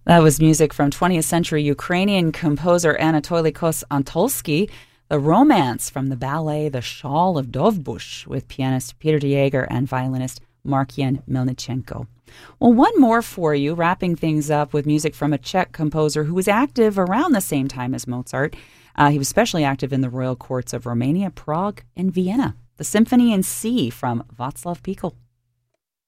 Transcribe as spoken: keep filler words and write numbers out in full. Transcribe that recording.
That was music from twentieth century Ukrainian composer Anatoly Kos-Antolsky, the Romance from the ballet The Shawl of Dovbush with pianist Peter de Jager and violinist Markian Melnichenko. Well, one more for you, wrapping things up with music from a Czech composer who was active around the same time as Mozart. Uh, he was especially active in the royal courts of Romania, Prague, and Vienna. The Symphony in C from Václav Píkl.